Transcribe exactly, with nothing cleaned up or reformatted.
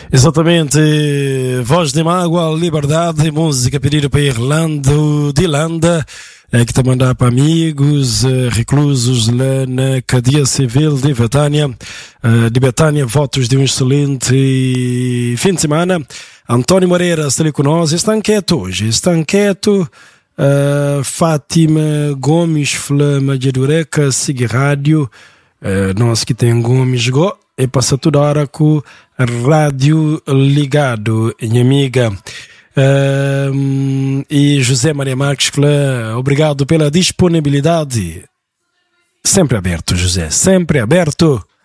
Exatamente, Voz de Mágoa, Liberdade, música pedida para Irlanda, de Irlanda, que está a mandar para amigos reclusos lá na cadeia civil de Betânia. De Betânia, votos de um excelente fim de semana. António Moreira está ali com nós, está quieto hoje, está quieto. Uh, Fátima Gomes, Flama de Dureca, Sigue Rádio, uh, nós que tem Gomes Go, e passa toda hora com a rádio ligado, minha amiga. Uh, e José Maria Marques, obrigado pela disponibilidade. Sempre aberto, José, sempre aberto.